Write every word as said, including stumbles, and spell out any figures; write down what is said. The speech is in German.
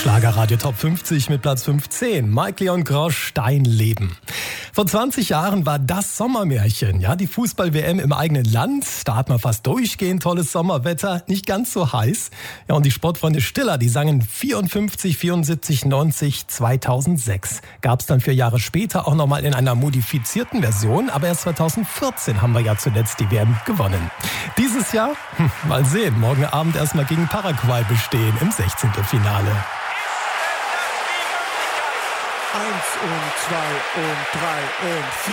Schlagerradio Top fünfzig mit Platz fünfzehn. Mike Leon Grosch, Dein Leben. Vor zwanzig Jahren war das Sommermärchen, ja, die Fußball-W M im eigenen Land. Da hat man fast durchgehend tolles Sommerwetter, nicht ganz so heiß. Ja, und die Sportfreunde Stiller, die sangen vierundfünfzig, vierundsiebzig, neunzig, zweitausendsechs. Gab's dann vier Jahre später auch nochmal in einer modifizierten Version, aber erst zweitausendvierzehn haben wir ja zuletzt die W M gewonnen. Dieses Jahr, hm, mal sehen, morgen Abend erstmal gegen Paraguay bestehen im sechzehnten Finale. Eins und zwei und drei und vier.